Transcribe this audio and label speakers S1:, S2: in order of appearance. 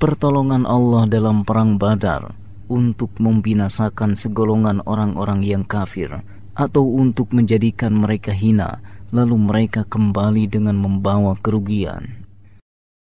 S1: pertolongan Allah dalam perang Badar untuk membinasakan segolongan orang-orang yang kafir atau untuk menjadikan mereka hina, lalu mereka kembali dengan membawa kerugian.